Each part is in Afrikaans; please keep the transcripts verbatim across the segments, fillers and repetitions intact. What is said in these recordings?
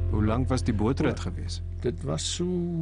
Hoe lank was die bootrit gewees? Dit was so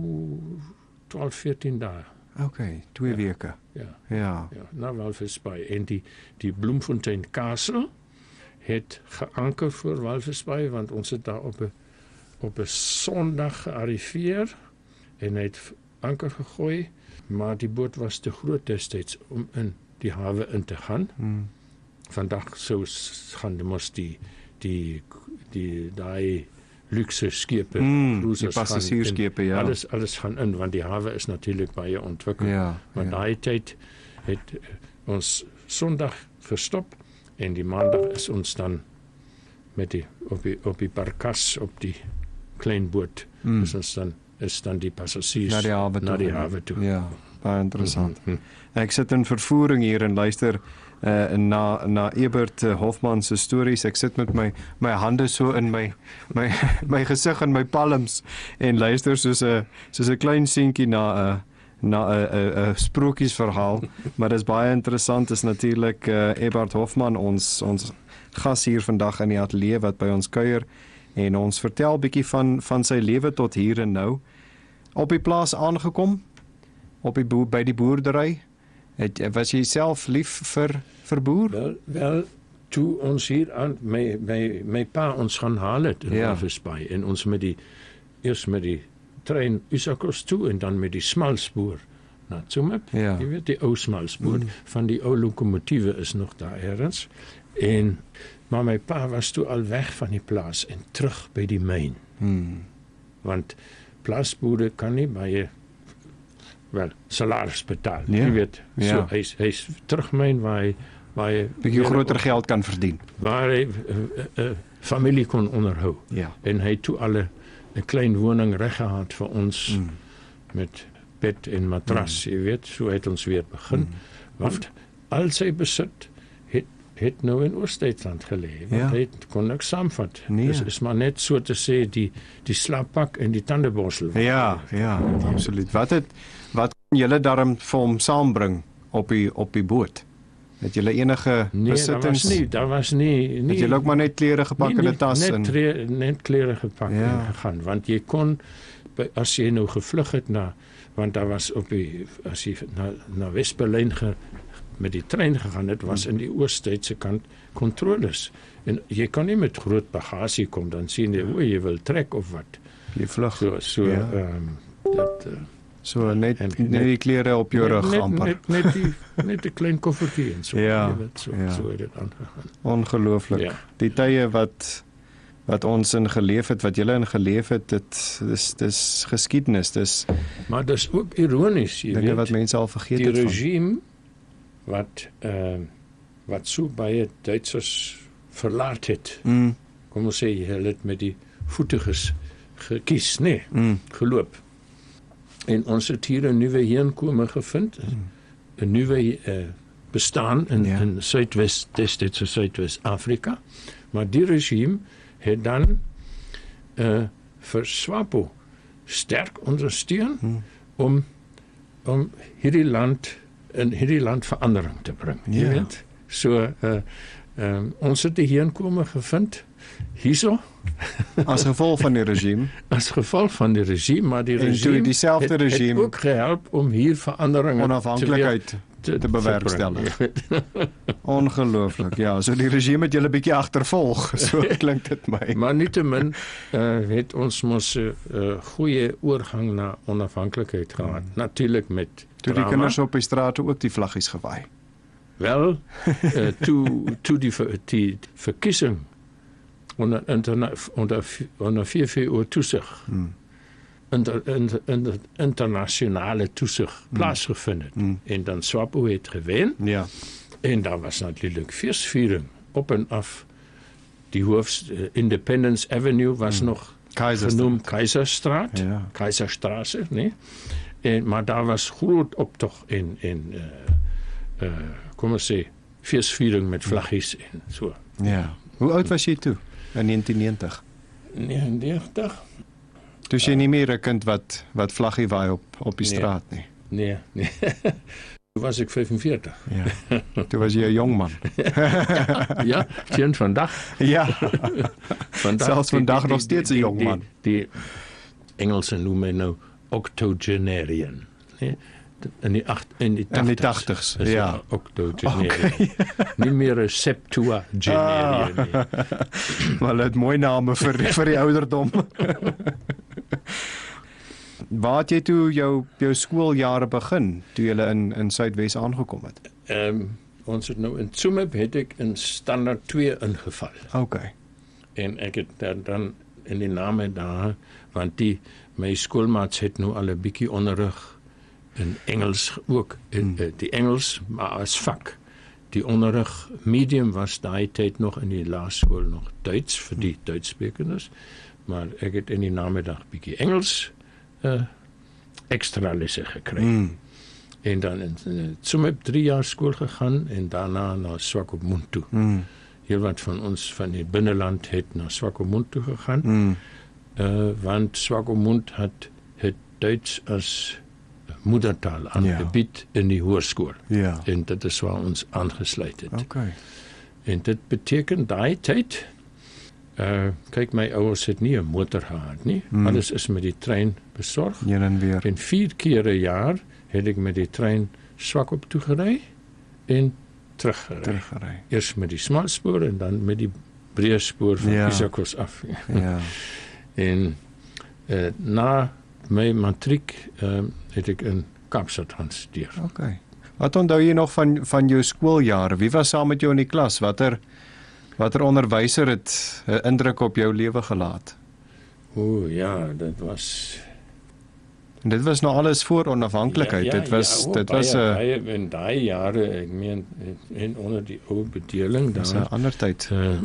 twaalf, veertien dae. Okay, twee ja. weke. Ja. Ja. Ja, na Walvisbaai. En die, die Bloemfontein Castle het geanker voor Walvisbaai, want ons het daar op 'n op 'n Sondag gearriveer en het anker gegooi, maar die boot was te groot destyds om in die hawe in te gaan. Hmm. Vandag sou gaan mos die die die daai luxe skepe, Mm, die cruisers passasiersskepe, gaan in. ja. Alles alles gaan in want die hawe is natuurlik baie ontwikkel. Ja, maar ja. daai tyd het ons Sondag gestop en die Maandag is ons dan met die op die op die barkas op die klein boot. Mm. Is ons dan is dan die passasiers Na die hawe toe. na die hawe toe. Ja, baie interessant. Mm-hmm. Ek sit in vervoering hier en luister uh, na na Ebert uh, Hofman se stories. Ek sit met my my hande so in my my my gesig en my palms en luister soos 'n soos 'n klein seentjie na 'n uh, na 'n 'n 'n sprokiesverhaal, maar dis baie interessant. Is natuurlik uh, Ebert Hofman, ons ons gas hier vandag in die ateljee wat by ons kuier en ons vertel bietjie van van sy lewe tot hier en nou. Op die plaas aangekom, op die boer, by die boerdery. Het, was jy self lief vir vir boer? Wel, wel toe ons hier aan my my my pa ons gaan haal het in Ja. Walvisbaai en ons met die eers met die trein Isakos toe en dan met die smalspoor na Tsumeb. Ja. Jy weet die ou smalspoor Mm. van die ou lokomotiewe is nog daar ergens. En maar my pa was toe al weg van die plaas en terug by die myn. Hmm. Want plaasboere kan nie baie wel salaris betaal. Ja. Jy weet, Ja. so hy's hy's terug myn waar hy waar hy Bietjie groter geld kan verdien. waar hy 'n uh, uh, familie kon onderhou. Ja. En hy het toe al 'n 'n klein woning reg gehad vir ons Mm. met bed en matras, mm. jy weet, so het ons weer begin. Mm. Want al sy besit het het nou in Oos-Duitsland gelê, want Ja. hy het, kon niks saamvat. Nee. Dis is maar net so te sê die die slaappak en die tandeborsel. Ja, ja, absoluut. Wat het wat kon julle darm vir hom saambring op die op die boot? Het julle enige Nee, daar besittings? was nie, daar was nie, nie Het julle ook maar net klere gepak nee, in 'n nie- tas net, en tre, net klere gepak Ja. en gegaan, want jy kon by- as jy nou gevlug het na, want daar was op die as jy na na Wes-Berlyn ge, met die trein gegaan het, was in die Oos-Duitse kant kontroles. En jy kan nie met groot bagasie kom, dan sien jy o, jy wil trek of wat. jy vlug. So so Ja. ehm um, dat uh, So net En- net die klere op jou rug net, amper. net net die net 'n klein koffertjie en so. Ja, Jy weet, so ja. so het dit aangegaan. Ongelooflik. Ja. Die tye wat wat ons in geleef het, wat julle in geleef het, dit dis dis geskiedenis, dis Maar dis ook ironies, jy dinge weet. wat mense al vergeet Die het van. regime wat uh, wat so baie Duitsers verlaat het. Mm, Kom ons sê hulle het met die voete ges, gekies, nee, mm, geloop. En ons het hier 'n nuwe heenkome gevind, 'n nuwe uh, bestaan in Ja. in Suidwes, destydse Suidwes-Afrika. Maar die regime het dan uh, vir SWAPO sterk ondersteun mm. om om hierdie land in hierdie land verandering te bring. Jy Ja. weet. So uh, um, ons het die heenkome gevind hierso As gevolg van die regime as gevolg van die regime, maar die en toe regime dieselfde het, regime het ook gehelp om hier veranderinge onafhanklikheid te, te bewerkstellig. bring. Ongelooflik. Ja, so die regime het julle bietjie agtervolg. So klink dit my. Maar nietemin uh, het ons mos 'n uh, goeie oorgang na onafhanklikheid gehad. Hmm. Natuurlik met Toe die drama. kinders op die strate ook die vlaggies gewaai. Wel, uh, toe toe die ver, die verkiesing onder interna, onder onder V V O toesig, Hmm. inter, inter, inter, internasionale toesig plaasgevind het. Hmm. En dan SWAPO het gewen. Ja. En daar was natuurlijk feestviering op en af. Die hoofd, uh, Independence Avenue was Hmm. nog Keizersstraat. genoemd Keizerstraat, Ja. Keizerstraße, nee. En, maar daar was groot optocht in, in uh, uh, kom ons sê, feestviering met vlaggies en so. Ja. Hoe oud was jy toe in negentien negentig? negenennegentig? Toe jy nie meer 'n kind wat wat vlaggie waai op op die Nee. straat nie. Nee, nee. Toen was ik vijfenveertig. Ja. Toe was jy 'n jong man. Ja, teen vandag. Ja. vandag Selfs die- vandag die- nog die- steeds 'n die- jong die- man. Die Engelsen noem my nou octogenarian. Nee? In die agt in die In die tachtigs tachtigs, is ja. het octogenarian. Nie meer 'n septuagenarian nie. Maar hulle het mooi name vir vir die ouderdom. Waar het jy toe jou jou skooljare begin toe jy in in Suidwes aangekom het? Ehm ons het nou in Tsumeb het ek in standaard twee ingeval. Okay. En ek het dan, dan in die name daar, want die my skoolmaats het nou al 'n bietjie onderrig in Engels ook, in hmm. die Engels maar as vak. Die onderrig medium was daai tyd nog in die laerskool nog Duits vir die Duitssprekers, maar ek het in die namiddag bietjie Engels uh, extra lesse gekry. Mm. En dan in, in Tsumeb drie jaar skool gegaan en daarna na Swakopmund toe. Mm. Heel wat van ons van die binneland het na Swakopmund toe gegaan, Mm. uh, want Swakopmund het het Duits as moedertaal aangebied ja. in die hoërskool. Ja. En dit is waar ons aangesluit het. Okay. En dit beteken daai tyd, uh, kyk my ouers het nie 'n motor gehad nie, Mm. alles is met die trein besorg. Heen en weer. En vier keer 'n jaar het ek met die trein Swakop toe gery en teruggery. Teruggery. Eers met die smalspoor en dan met die breë spoor van Ja. Isakos af. Ja. En uh, na my matriek uh, het ek in Kaapstad gaan studeer. Okay. Wat onthou jy nog van van jou skooljare? Wie was saam met jou in die klas? Watter watter onderwyser het 'n indruk op jou lewe gelaat? O ja, dit was En dit was nou alles voor onafhanklikheid. Ja, ja, dit was ja, oh, dit was 'n baie, baie in daai jare, ek meen en onder die ou bedeling Dis 'n daar ander tyd. uh,